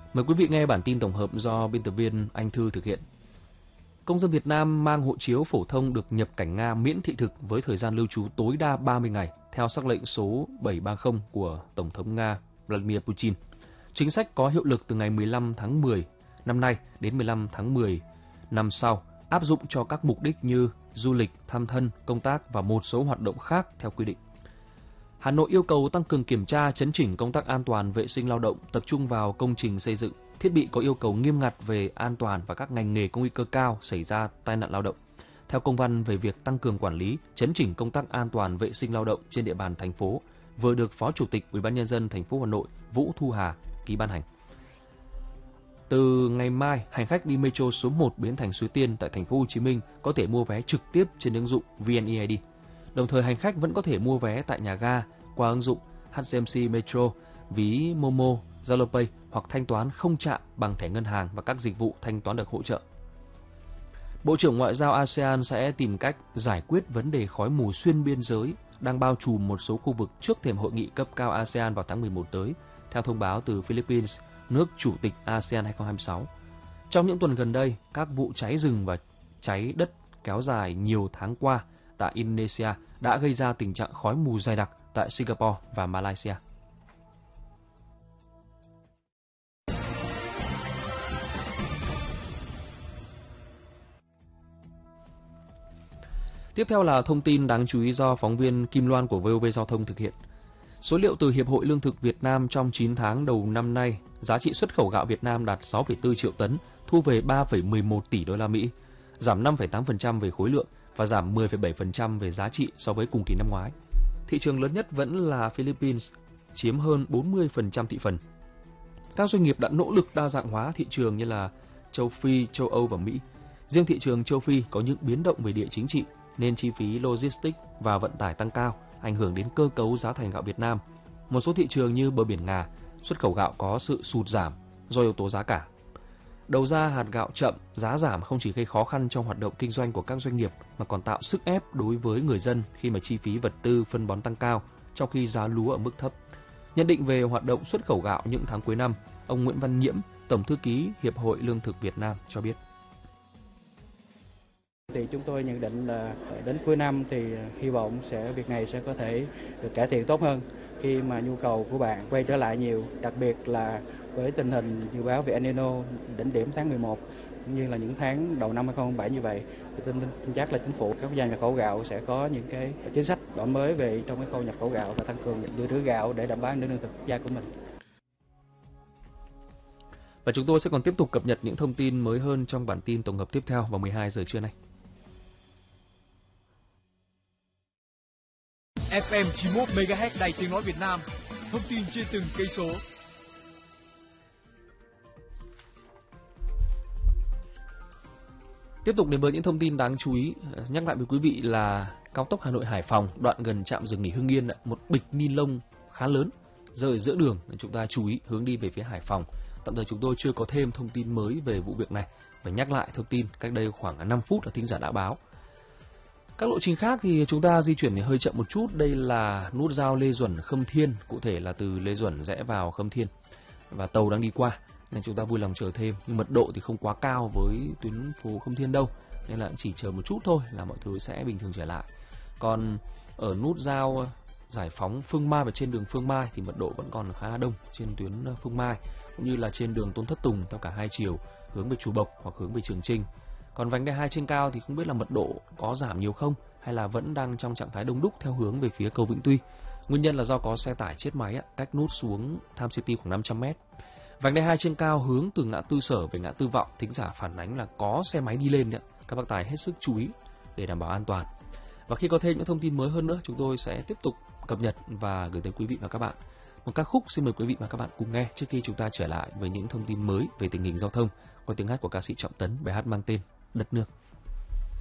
Mời quý vị nghe bản tin tổng hợp do biên tập viên Anh Thư thực hiện. Công dân Việt Nam mang hộ chiếu phổ thông được nhập cảnh Nga miễn thị thực với thời gian lưu trú tối đa 30 ngày, theo sắc lệnh số 730 của Tổng thống Nga Vladimir Putin. Chính sách có hiệu lực từ ngày 15 tháng 10 năm nay đến 15 tháng 10 năm sau, áp dụng cho các mục đích như du lịch, thăm thân, công tác và một số hoạt động khác theo quy định. Hà Nội yêu cầu tăng cường kiểm tra, chấn chỉnh công tác an toàn vệ sinh lao động, tập trung vào công trình xây dựng, thiết bị có yêu cầu nghiêm ngặt về an toàn và các ngành nghề có nguy cơ cao xảy ra tai nạn lao động. Theo công văn về việc tăng cường quản lý, chấn chỉnh công tác an toàn vệ sinh lao động trên địa bàn thành phố, vừa được Phó Chủ tịch UBND thành phố Hà Nội Vũ Thu Hà ký ban hành. Từ ngày mai, hành khách đi metro số 1 Bến Thành Suối Tiên tại thành phố Hồ Chí Minh có thể mua vé trực tiếp trên ứng dụng VNeID. Đồng thời hành khách vẫn có thể mua vé tại nhà ga qua ứng dụng HCMC Metro, ví Momo, Zalo Pay hoặc thanh toán không chạm bằng thẻ ngân hàng và các dịch vụ thanh toán được hỗ trợ. Bộ trưởng Ngoại giao ASEAN sẽ tìm cách giải quyết vấn đề khói mù xuyên biên giới đang bao trùm một số khu vực trước thềm hội nghị cấp cao ASEAN vào tháng 11 tới, theo thông báo từ Philippines, nước chủ tịch ASEAN 2026. Trong những tuần gần đây, các vụ cháy rừng và cháy đất kéo dài nhiều tháng qua tại Indonesia đã gây ra tình trạng khói mù dày đặc tại Singapore và Malaysia. Tiếp theo là thông tin đáng chú ý do phóng viên Kim Loan của VOV Giao thông thực hiện. Số liệu từ Hiệp hội Lương thực Việt Nam trong 9 tháng đầu năm nay, giá trị xuất khẩu gạo Việt Nam đạt 6,4 triệu tấn, thu về 3,11 tỷ đô la Mỹ, giảm 5,8% về khối lượng và giảm 10,7% về giá trị so với cùng kỳ năm ngoái. Thị trường lớn nhất vẫn là Philippines, chiếm hơn 40% thị phần. Các doanh nghiệp đã nỗ lực đa dạng hóa thị trường như là châu Phi, châu Âu và Mỹ. Riêng thị trường châu Phi có những biến động về địa chính trị nên chi phí logistics và vận tải tăng cao, ảnh hưởng đến cơ cấu giá thành gạo Việt Nam. Một số thị trường như bờ biển Nga, xuất khẩu gạo có sự sụt giảm do yếu tố giá cả. Đầu ra hạt gạo chậm, giá giảm không chỉ gây khó khăn trong hoạt động kinh doanh của các doanh nghiệp mà còn tạo sức ép đối với người dân khi mà chi phí vật tư phân bón tăng cao, trong khi giá lúa ở mức thấp. Nhận định về hoạt động xuất khẩu gạo những tháng cuối năm, ông Nguyễn Văn Nhiễm, Tổng thư ký Hiệp hội Lương thực Việt Nam cho biết. Thì chúng tôi nhận định là đến cuối năm thì hy vọng việc này sẽ có thể được cải thiện tốt hơn khi mà nhu cầu của bạn quay trở lại nhiều, đặc biệt là với tình hình dự báo về El Nino đỉnh điểm tháng 11 cũng như là những tháng đầu năm 2007 như vậy, thì tin chắc là chính phủ, các quốc gia nhập khẩu gạo sẽ có những cái chính sách đổi mới về trong cái khâu nhập khẩu gạo và tăng cường dự trữ gạo để đảm bảo an ninh lương thực quốc gia của mình. Và chúng tôi sẽ còn tiếp tục cập nhật những thông tin mới hơn trong bản tin tổng hợp tiếp theo vào 12 giờ trưa nay. FM 91 MHz Đài Tiếng nói Việt Nam, thông tin trên từng cây số. Tiếp tục đến với những thông tin đáng chú ý, nhắc lại với quý vị là cao tốc Hà Nội Hải Phòng, đoạn gần trạm dừng nghỉ Hưng Yên, một bịch ni lông khá lớn rơi giữa đường, nên chúng ta chú ý hướng đi về phía Hải Phòng. Tạm thời chúng tôi chưa có thêm thông tin mới về vụ việc này, và nhắc lại thông tin cách đây khoảng 5 phút là thính giả đã báo. Các lộ trình khác thì chúng ta di chuyển hơi chậm một chút. Đây là nút giao Lê Duẩn Khâm Thiên, cụ thể là từ Lê Duẩn rẽ vào Khâm Thiên, và tàu đang đi qua nên chúng ta vui lòng chờ thêm. Nhưng mật độ thì không quá cao với tuyến phố Khâm Thiên đâu, nên là chỉ chờ một chút thôi là mọi thứ sẽ bình thường trở lại. Còn ở nút giao Giải Phóng Phương Mai và trên đường Phương Mai thì mật độ vẫn còn khá đông trên tuyến Phương Mai, cũng như là trên đường Tôn Thất Tùng theo cả hai chiều hướng về Chùa Bộc hoặc hướng về Trường Chinh. Còn vành đai 2 trên cao thì không biết là mật độ có giảm nhiều không, hay là vẫn đang trong trạng thái đông đúc theo hướng về phía cầu Vĩnh Tuy. Nguyên nhân là do có xe tải chết máy cách nút xuống Tham City khoảng 500 m. Vành đai 2 trên cao hướng từ ngã tư Sở về ngã tư Vọng, thính giả phản ánh là có xe máy đi lên. Các bác tài hết sức chú ý để đảm bảo an toàn. Và khi có thêm những thông tin mới hơn nữa, chúng tôi sẽ tiếp tục cập nhật và gửi tới quý vị và các bạn. Một ca khúc xin mời quý vị và các bạn cùng nghe trước khi chúng ta trở lại với những thông tin mới về tình hình giao thông qua tiếng hát của ca sĩ Trọng Tấn, bài hát mang tên Đất Nước.